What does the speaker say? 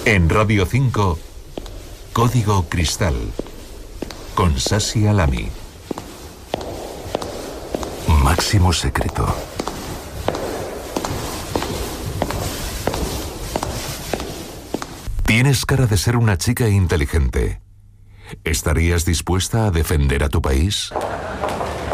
En Radio 5, Código Cristal, con Sasi Alami. Máximo secreto. Tienes cara de ser una chica inteligente. ¿Estarías dispuesta a defender a tu país?